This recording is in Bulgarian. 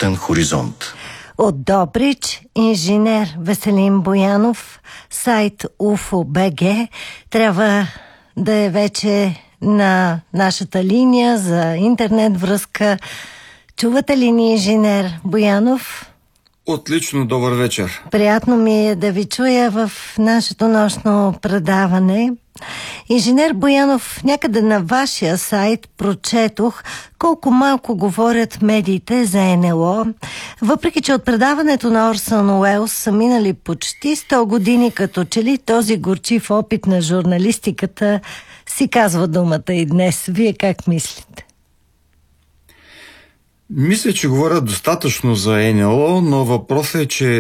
работен хоризонт. От Добрич инженер Веселин Боянов, сайт UFO.BG трябва да е вече на нашата линия за интернет връзка. Чувате ли ни, инженер Боянов? Отлично, добър вечер. Приятно ми е да ви чуя в нашето нощно предаване. Инженер Боянов, някъде на вашия сайт прочетох колко малко говорят медиите за НЛО, въпреки че от предаването на Орсън Уелс са минали почти 100 години, като че ли този горчив опит на журналистиката си казва думата и днес. Вие как мислите? Мисля, че говорят достатъчно за НЛО, но въпросът е, че